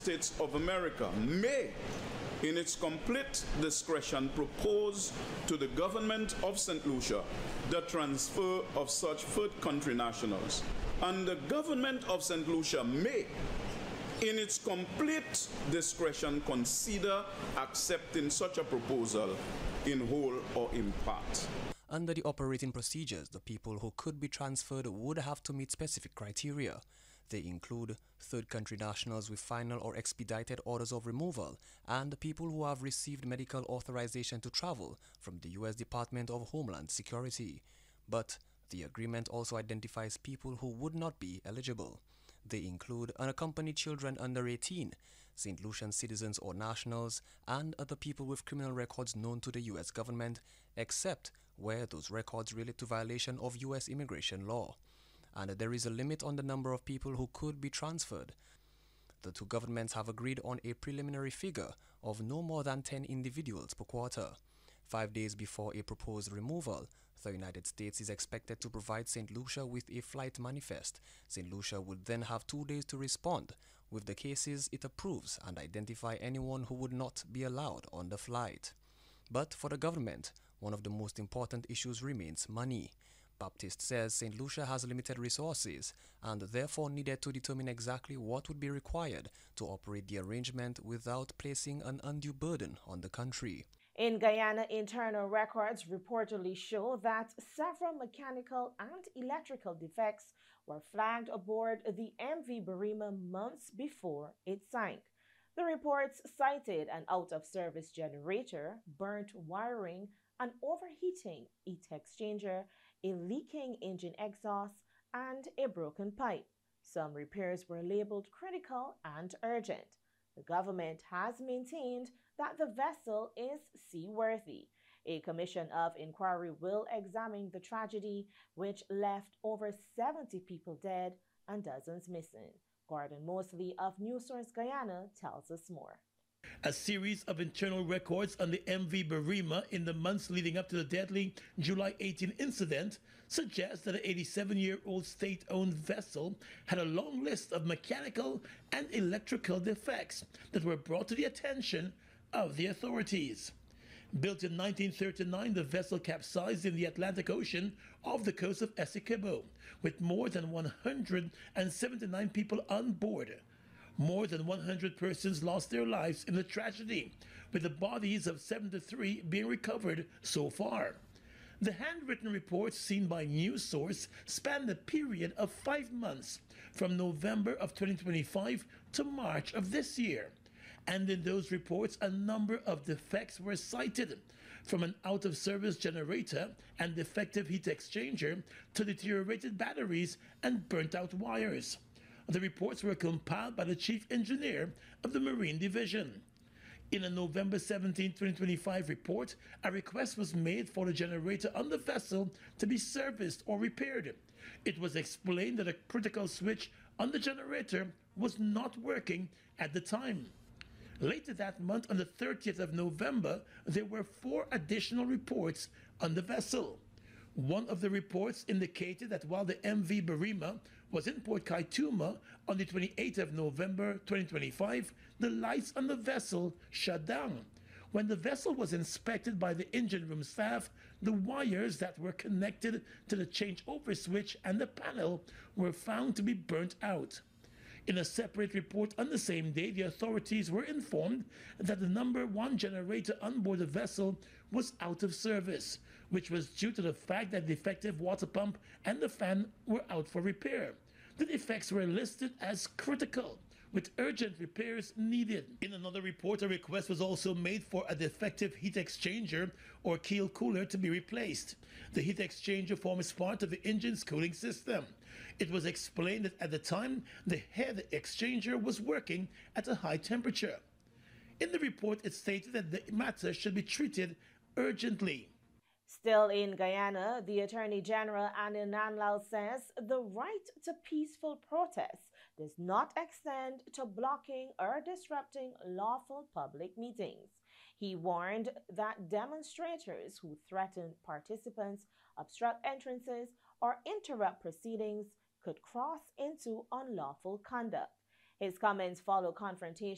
States of America may, in its complete discretion, propose to the government of St. Lucia the transfer of such third country nationals. And the government of St. Lucia may, in its complete discretion, consider accepting such a proposal in whole or in part. Under the operating procedures, the people who could be transferred would have to meet specific criteria. They include third country nationals with final or expedited orders of removal and people who have received medical authorization to travel from the U.S. Department of Homeland Security. But the agreement also identifies people who would not be eligible. They include unaccompanied children under 18, St. Lucian citizens or nationals, and other people with criminal records known to the U.S. government, except where those records relate to violation of U.S. immigration law. And there is a limit on the number of people who could be transferred. The two governments have agreed on a preliminary figure of no more than 10 individuals per quarter. 5 days before a proposed removal, the United States is expected to provide St. Lucia with a flight manifest. St. Lucia would then have 2 days to respond with the cases it approves and identify anyone who would not be allowed on the flight. But for the government, one of the most important issues remains money. Baptist says St. Lucia has limited resources and therefore needed to determine exactly what would be required to operate the arrangement without placing an undue burden on the country. In Guyana, internal records reportedly show that several mechanical and electrical defects were flagged aboard the MV Barima months before it sank. The reports cited an out-of-service generator, burnt wiring, an overheating heat exchanger, a leaking engine exhaust, and a broken pipe. Some repairs were labeled critical and urgent. The government has maintained that the vessel is seaworthy. A commission of inquiry will examine the tragedy, which left over 70 people dead and dozens missing. Gordon Mosley of NewsSource Guyana tells us more. A series of internal records on the MV Barima in the months leading up to the deadly July 18 incident suggest that an 87-year-old state-owned vessel had a long list of mechanical and electrical defects that were brought to the attention of the authorities. Built in 1939, the vessel capsized in the Atlantic Ocean off the coast of Essequibo, with more than 179 people on board. More than 100 persons lost their lives in the tragedy, with the bodies of 73 being recovered so far. The handwritten reports seen by NewsSource span the period of 5 months, from November of 2025 to March of this year. And in those reports, a number of defects were cited, from an out-of-service generator and defective heat exchanger to deteriorated batteries and burnt-out wires. The reports were compiled by the chief engineer of the Marine Division. In a November 17, 2025 report, a request was made for the generator on the vessel to be serviced or repaired. It was explained that a critical switch on the generator was not working at the time. Later that month, on the 30th of November, there were 4 additional reports on the vessel. One of the reports indicated that while the MV Barima was in Port Kaituma on the 28th of November 2025, the lights on the vessel shut down. When the vessel was inspected by the engine room staff, the wires that were connected to the changeover switch and the panel were found to be burnt out. In a separate report on the same day, the authorities were informed that the number 1 generator on board the vessel was out of service, which was due to the fact that the defective water pump and the fan were out for repair. The defects were listed as critical, with urgent repairs needed. In another report, a request was also made for a defective heat exchanger or keel cooler to be replaced. The heat exchanger forms part of the engine's cooling system. It was explained that at the time, the head exchanger was working at a high temperature. In the report, it stated that the matter should be treated urgently. Still in Guyana, the Attorney General Anil Nanlao says the right to peaceful protest does not extend to blocking or disrupting lawful public meetings. He warned that demonstrators who threaten participants, obstruct entrances, or interrupt proceedings could cross into unlawful conduct. His comments follow confrontation